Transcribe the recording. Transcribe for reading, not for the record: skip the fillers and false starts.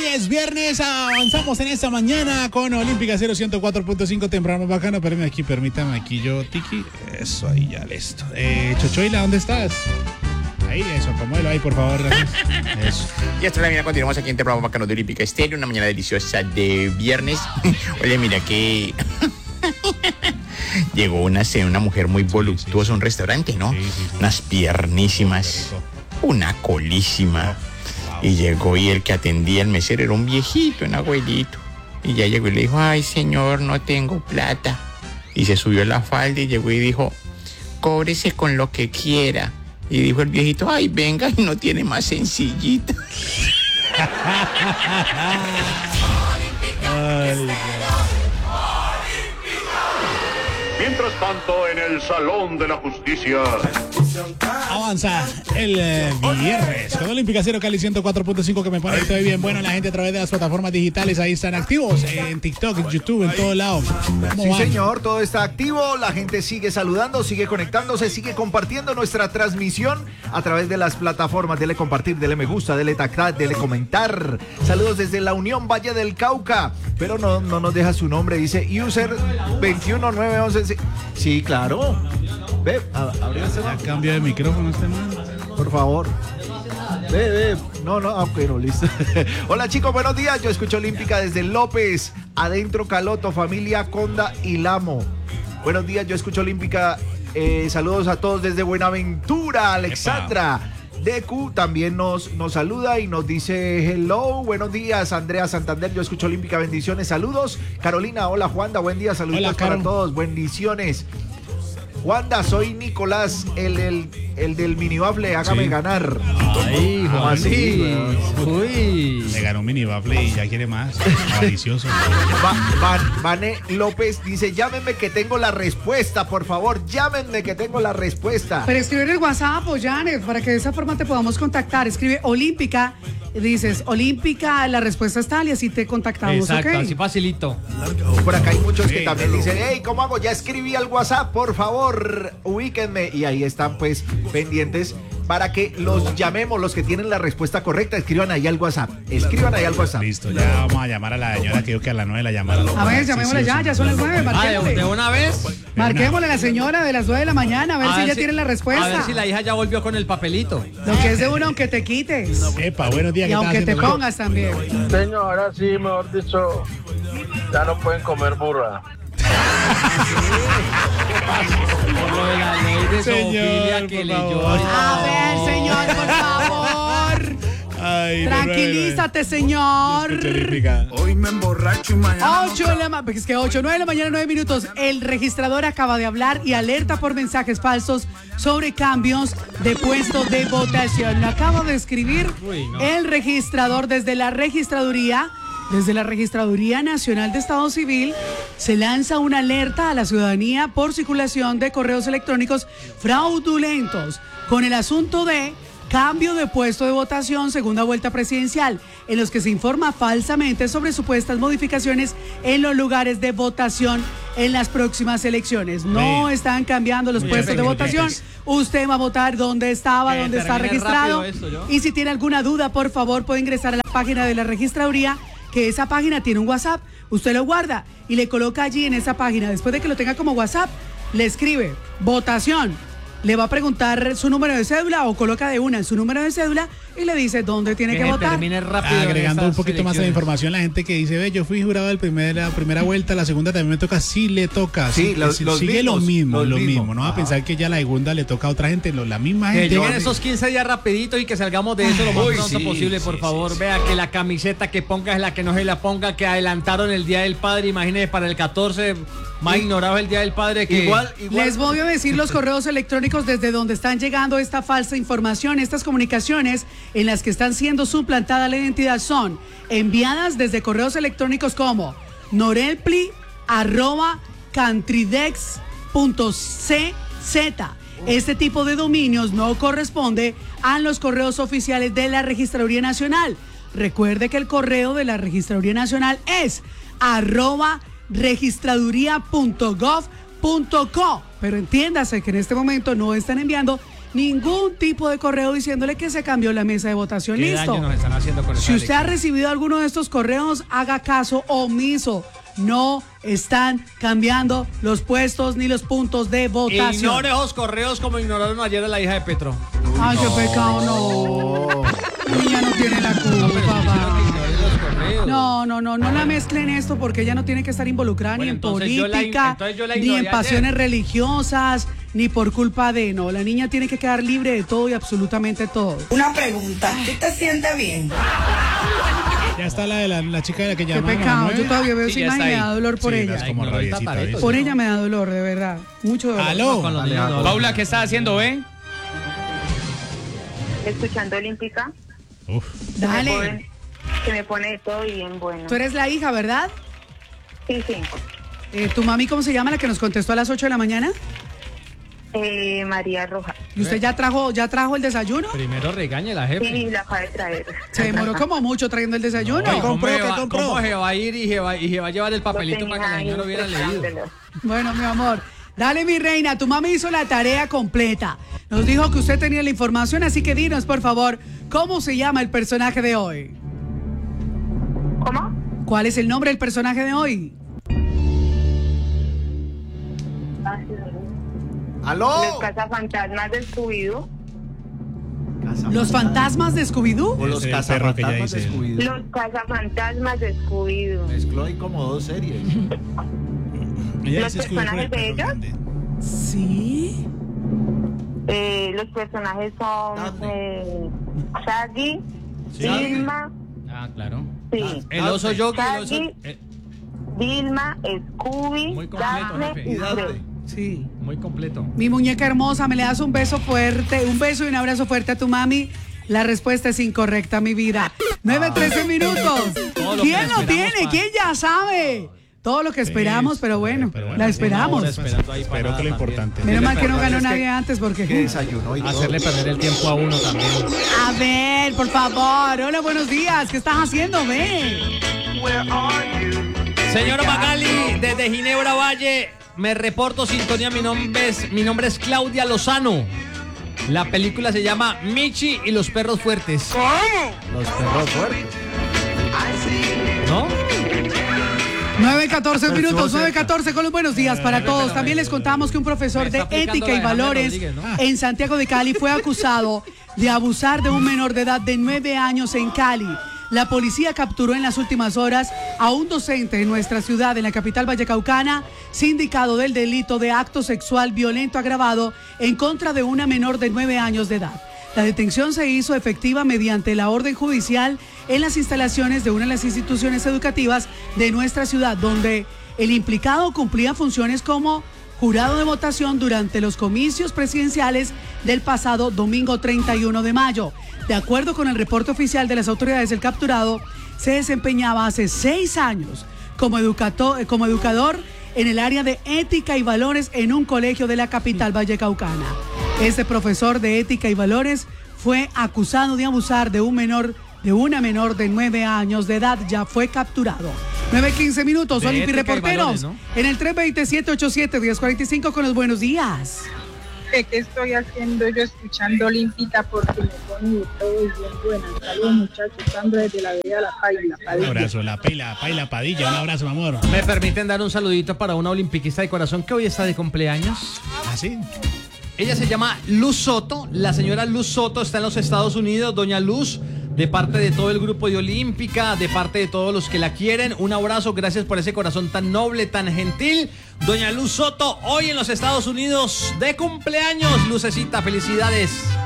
es viernes, avanzamos en esta mañana con Olímpica 0104.5 temprano bacano. Permítame aquí yo, Tiki. Eso ahí ya listo. Chochoila, ¿dónde estás? Ahí, eso, acomódalo ahí, por favor. Eso. Y hasta la mañana continuamos aquí en temprano bacano de Olímpica Estéreo, una mañana deliciosa de viernes. Oye, mira que llegó una mujer muy voluptuosa a un restaurante, ¿no? Sí. Unas piernísimas, una colísima. Y llegó y el que atendía el mesero era un viejito, un abuelito. Y ya llegó y le dijo, ay señor, no tengo plata. Y se subió la falda y llegó y dijo, cóbrese con lo que quiera. Y dijo el viejito, ay venga, y no tiene más sencillita. Ay, Mientras tanto, en el Salón de la Justicia. avanza el viernes con Olímpica Cero Cali 104.5 que me pone todo bien bueno la gente a través de las plataformas digitales. Ahí están activos en TikTok, en YouTube, en todos lados. Sí, señor, todo está activo. La gente sigue saludando, sigue conectándose, sigue compartiendo nuestra transmisión a través de las plataformas. Dele compartir, dele me gusta, dele tactar, dele comentar. Saludos desde la Unión Valle del Cauca, pero no nos deja su nombre. Dice user 21911. Sí, claro. Ve, ya cambio de micrófono este man. Por favor. Ve. No, listo. Hola chicos, buenos días. Yo escucho Olímpica desde López, adentro Caloto, familia Conda y Lamo. Buenos días, yo escucho Olímpica. Saludos a todos desde Buenaventura. Alexandra Decu también nos saluda y nos dice hello, buenos días. Andrea Santander, yo escucho Olímpica, bendiciones, saludos. Carolina, hola Juanda, buen día, saludos para todos, bendiciones. Juanda, soy Nicolás, el del minibafle, hágame ganar. Ay, Juan, así. Uy. Me ganó un minibafle y ya quiere más. Malicioso. Vane López dice, llámenme que tengo la respuesta, por favor, llámenme que tengo la respuesta. Pero escribe en el WhatsApp, Janet, para que de esa forma te podamos contactar. Escribe Olímpica, dices Olímpica, la respuesta es tal y así te contactamos. Exacto, ¿okay? así facilito. Por acá hay muchos que también dicen, hey, ¿cómo hago? Ya escribí al WhatsApp, por favor, ubíquenme. Y ahí están pues pendientes para que los llamemos, los que tienen la respuesta correcta, escriban ahí al WhatsApp. Listo, ya vamos a llamar a la señora que dijo que a las 9 la llamara. A ver, llamémosle ya son las 9, marquémosle. ¿De una vez? Marquémosle a la señora de las 9 de la mañana, a ver si ella tiene la respuesta. A ver si la hija ya volvió con el papelito. Lo que es de uno, aunque te quites. Epa, buenos días. Y aunque te pongas también. Señora, sí, mejor dicho, ya no pueden comer burra. Por lo de la ley de zoofilia que leyó. A ver, señor, por favor. Ay, Tranquilízate, señor. Hoy me emborracho y mañana. 9 de la mañana, 9 minutos. El registrador acaba de hablar y alerta por mensajes falsos sobre cambios de puesto de votación. Lo acabo de escribir el registrador desde la registraduría. Desde la Registraduría Nacional de Estado Civil se lanza una alerta a la ciudadanía por circulación de correos electrónicos fraudulentos con el asunto de cambio de puesto de votación, segunda vuelta presidencial, en los que se informa falsamente sobre supuestas modificaciones en los lugares de votación en las próximas elecciones. No están cambiando los puestos de votación. Usted va a votar donde estaba, donde está registrado. Y si tiene alguna duda, por favor, puede ingresar a la página de la Registraduría, que esa página tiene un WhatsApp. Usted lo guarda y le coloca allí en esa página. Después de que lo tenga como WhatsApp, le escribe votación. Le va a preguntar su número de cédula o coloca de una en su número de cédula y le dice dónde tiene que votar. Agregando un poquito más de información, la gente que dice, ve, yo fui jurado la primera vuelta, la segunda también me toca, sí le toca. Sí, sigue lo mismo. No va a pensar que ya la segunda le toca a otra gente, la misma gente. Que lleguen esos 15 días rapidito y que salgamos de eso lo más pronto posible, por favor. Vea que la camiseta que ponga es la que no se la ponga, que adelantaron el Día del Padre, imagínese, para el 14, más ignorado el Día del Padre que... Igual. Les voy a decir los correos electrónicos desde donde están llegando esta falsa información. Estas comunicaciones en las que están siendo suplantada la identidad son enviadas desde correos electrónicos como norelpli@cantridex.cz. Este tipo de dominios no corresponde a los correos oficiales de la Registraduría Nacional. Recuerde que el correo de la Registraduría Nacional es @registraduría.gov.co, pero entiéndase que en este momento no están enviando ningún tipo de correo diciéndole que se cambió la mesa de votación. ¿Qué Listo. daño nos están haciendo con Si esa usted ha elección? recibido alguno de estos correos, haga caso omiso. No están cambiando los puestos ni los puntos de votación. Ignore esos correos como ignoraron ayer a la hija de Petro. Ay, qué pecado, no. La niña no tiene la culpa, papá. No la mezclen esto porque ella no tiene que estar involucrada Bueno, ni en entonces yo la política, ignoré ni en ayer. pasiones religiosas, ni por culpa de no. La niña tiene que quedar libre de todo y absolutamente todo. Una pregunta, ¿tú te sientes bien? Ya está la chica de la que Qué llamamos. pecado, yo todavía veo Sí, esa ya imagen y está me ahí. da dolor por Sí, ella. es como Ignoró el rabiecita, tapareto, ¿viste? Por ella me da dolor, de verdad. Mucho dolor. Aló. Con los niños, no. Paula, ¿qué estás haciendo, Escuchando Olímpica, Uf. Dale. que me pone de todo bien bueno. Tú eres la hija, ¿verdad? Sí, sí. ¿Tu mami cómo se llama, la que nos contestó a las 8 de la mañana? María Rojas. ¿Y usted ya trajo el desayuno? Primero regañe la jefe. Sí, la acaba de traer. Se demoró como mucho trayendo el desayuno. ¿Qué compró? ¿Cómo ¿Qué compró? ¿Cómo se va a ir y se va a llevar el papelito para que la niña lo hubiera leído? Bueno, mi amor. Dale, mi reina, tu mami hizo la tarea completa. Nos dijo que usted tenía la información, así que dinos, por favor, ¿cómo se llama el personaje de hoy? ¿Cómo? ¿Cuál es el nombre del personaje de hoy? ¡Aló! Los cazafantasmas de Scooby-Doo. ¿Los fantasmas de Scooby-Doo? O los Es el perro que ya cazafantasmas de dice. Scooby-Doo. Los cazafantasmas de Scooby-Doo. Mezcló ahí como dos series. Ella ¿Los dice Scooby por el personajes de perro ellos? grande. Sí. Los personajes son Shaggy, Sí. Vilma, Ah, claro. sí, El oso Yogi, el oso... Shaggy, Vilma, Scooby, Muy completo, Daphne jefe. y Y date. Fred. Sí. Muy completo. Mi muñeca hermosa, ¿me le das un beso fuerte, un beso y un abrazo fuerte a tu mami? La respuesta es incorrecta, mi vida. 9:13 minutos. Todo lo que ¿Quién lo esperamos, tiene? pa. ¿Quién ya sabe? Todo lo que esperamos, pero bueno, la esperamos. Una hora esperando ahí Espero para que lo también. importante. Menos mal que no ganó Es que- nadie antes ¿Qué porque... desayunó y todo? Hacerle perder el tiempo a uno también. A ver, por favor. Hola, buenos días. ¿Qué estás haciendo? Ven. Señor Magali, desde Ginebra Valle, me reporto sintonía. Mi nombre es Claudia Lozano. La película se llama Michi y los perros fuertes. Los perros fuertes. ¿No? 9:14 minutos, Estuvo cerca. 9:14 con los buenos días para todos. También les contamos que un profesor Me de está aplicando ética y la de James valores Rodríguez, ¿no? en Santiago de Cali fue acusado de abusar de un menor de edad de 9 años en Cali. La policía capturó en las últimas horas a un docente en nuestra ciudad, en la capital vallecaucana, sindicado del delito de acto sexual violento agravado en contra de una menor de 9 años de edad. La detención se hizo efectiva mediante la orden judicial en las instalaciones de una de las instituciones educativas de nuestra ciudad, donde el implicado cumplía funciones como jurado de votación durante los comicios presidenciales del pasado domingo 31 de mayo. De acuerdo con el reporte oficial de las autoridades, el capturado se desempeñaba hace 6 años como educador en el área de ética y valores en un colegio de la capital vallecaucana. Este profesor de ética y valores fue acusado de abusar de una menor de 9 años de edad. Ya fue capturado. 9:15 minutos, De Olimpi ética y Reporteros. valores, ¿no? En el 320-787-1045 con los buenos días. ¿Qué estoy haciendo yo escuchando Olímpica? Porque me pone de todo y bien buena. Saludos, muchachos, Sandra desde la Vega La Paila. Un abrazo, la Paila Padilla. Un abrazo, mi amor. ¿Me permiten dar un saludito para una olimpiquista de corazón que hoy está de cumpleaños? ¿Ah, sí? Ella se llama Luz Soto. La señora Luz Soto está en los Estados Unidos. Doña Luz, de parte de todo el grupo de Olímpica, de parte de todos los que la quieren, un abrazo. Gracias por ese corazón tan noble, tan gentil. Doña Luz Soto, hoy en los Estados Unidos, de cumpleaños. Lucecita, felicidades.